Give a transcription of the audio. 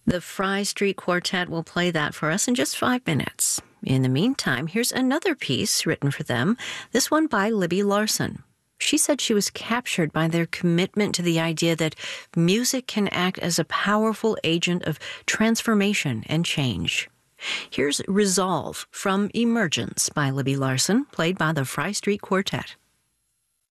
The Fry Street Quartet will play that for us in just 5 minutes. In the meantime, here's another piece written for them, this one by Libby Larsen. She said she was captured by their commitment to the idea that music can act as a powerful agent of transformation and change. Here's Resolve from Emergence by Libby Larsen, played by the Fry Street Quartet.